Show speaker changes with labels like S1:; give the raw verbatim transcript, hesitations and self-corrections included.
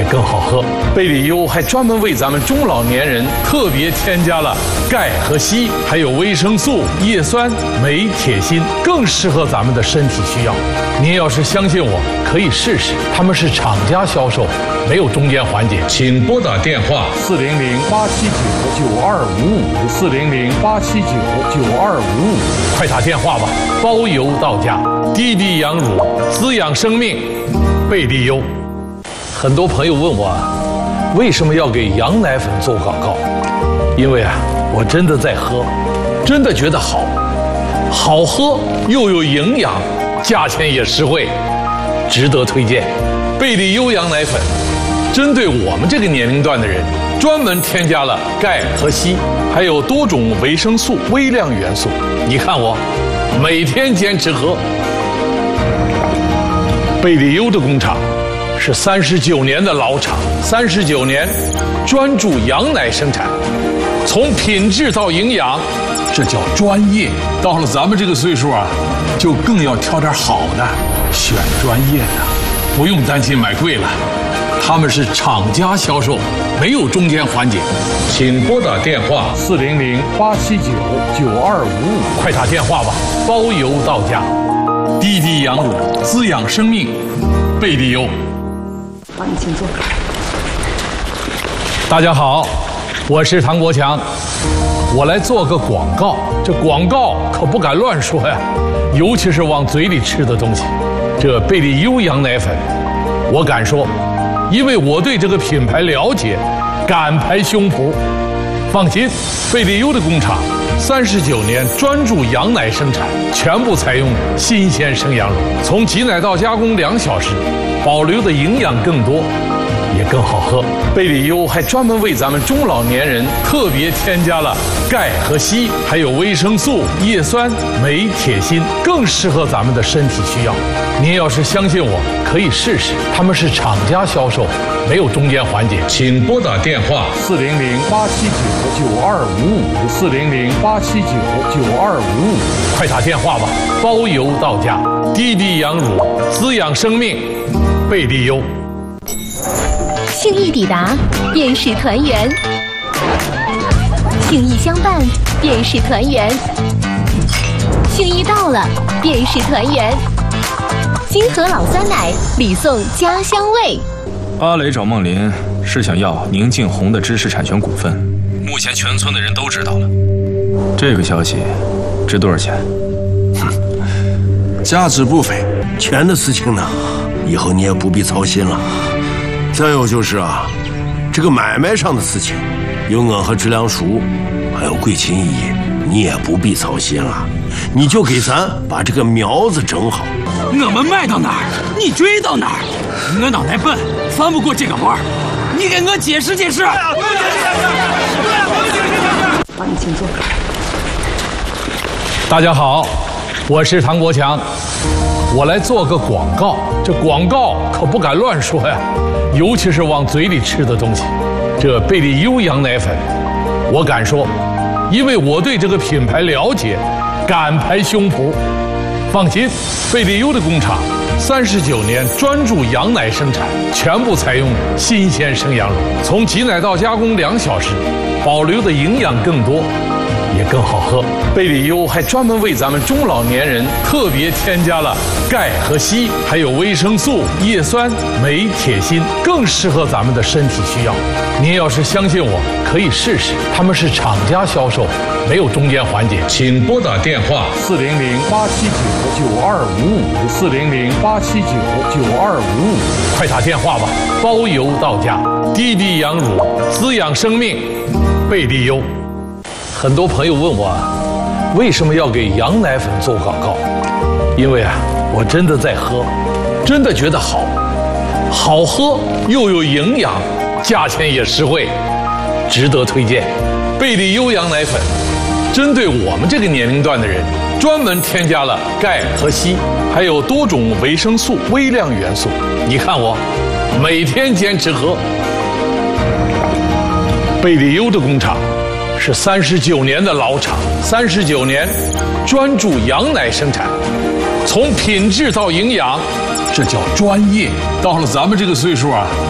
S1: 更好喝。贝里优还专门为咱们中老年人特别添加了钙和硒，还有维生素、叶酸、镁、铁、锌，更适合咱们的身体需要。您要是相信我，可以试试，他们是厂家销售，没有中间环节。请拨打电话四零零八七九九二五五四零零八七九九二五五，快打电话吧，包邮到家。滴滴羊乳，滋养生命，贝利优。很多朋友问我，为什么要给羊奶粉做广告？因为啊，我真的在喝，真的觉得好，好喝又有营养，价钱也实惠，值得推荐。贝利优羊奶粉，针对我们这个年龄段的人，专门添加了钙和硒，还有多种维生素、微量元素。你看我，每天坚持喝。贝利优的工厂是三十九年的老厂，三十九年专注羊奶生产，从品质到营养，这叫专业。到了咱们这个岁数啊，就更要挑点好的，选专业的，不用担心买贵了。他们是厂家销售，没有中间环节。请拨打电话四零零八七九九二五五，快打电话吧，包邮到家。滴滴羊乳，滋养生命，贝利优。
S2: 好，你请坐。
S1: 大家好，我是唐国强，我来做个广告。这广告可不敢乱说呀，尤其是往嘴里吃的东西。这贝利优羊奶粉，我敢说，因为我对这个品牌了解，敢拍胸脯。放心，贝利优的工厂三十九年专注羊奶生产，全部采用新鲜生羊乳，从挤奶到加工两小时，保留的营养更多，也更好喝。贝利优还专门为咱们中老年人特别添加了钙和硒，还有维生素、叶酸、镁、铁、锌，更适合咱们的身体需要。您要是相信我，可以试试，他们是厂家销售，没有中间环节。请拨打电话四零零八七九九二五五四零零八七九九二五五，快打电话吧，包邮到家。滴滴羊乳，滋养生命，贝利优。
S3: 心意抵达，便是团圆；心意相伴，便是团圆；心意到了，便是团圆。金河老酸奶，礼送家乡味。
S4: 阿雷找孟林是想要宁静红的知识产权股份，目前全村的人都知道了。这个消息值多少钱？
S5: 哼，价值不菲。钱的事情呢，以后你也不必操心了。再有就是啊，这个买卖上的事情，有我和知良叔，还有桂琴姨，你也不必操心了。你就给咱把这个苗子整好。
S6: 我们卖到哪儿，你追到哪儿。我脑袋笨，翻不过这个弯儿。你给我解释解释。
S2: 好，你请坐。
S1: 大家好，我是唐国强，我来做个广告。这广告可不敢乱说呀，尤其是往嘴里吃的东西。这贝利优羊奶粉，我敢说，因为我对这个品牌了解，敢拍胸脯。放心，贝利优的工厂三十九年专注羊奶生产，全部采用新鲜生羊乳，从挤奶到加工两小时，保留的营养更多，也更好喝。贝利优还专门为咱们中老年人特别添加了钙和硒，还有维生素、叶酸、镁、铁、锌，更适合咱们的身体需要。您要是相信我，可以试试，他们是厂家销售，没有中间环节。请拨打电话四零零八七九九二五五四零零八七九九二五五，快打电话吧，包邮到家。滴滴羊乳，滋养生命，贝利优。很多朋友问我，为什么要给羊奶粉做广告？因为啊，我真的在喝，真的觉得好，好喝又有营养，价钱也实惠，值得推荐。贝利优羊奶粉，针对我们这个年龄段的人，专门添加了钙和硒，还有多种维生素、微量元素。你看我，每天坚持喝。贝利优的工厂是三十九年的老厂，三十九年专注羊奶生产，从品质到营养，这叫专业。到了咱们这个岁数啊，